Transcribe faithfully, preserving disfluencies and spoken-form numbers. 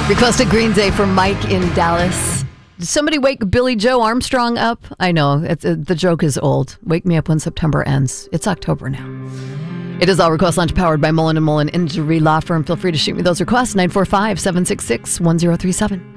Requested Green Day for Mike in Dallas. Did somebody wake Billy Joe Armstrong up? I know, it's, uh, the joke is old. Wake me up when September ends. It's October now. It is All Request Lunch powered by Mullen and Mullen Injury Law Firm. Feel free to shoot me those requests. nine four five, seven six six, one zero three seven.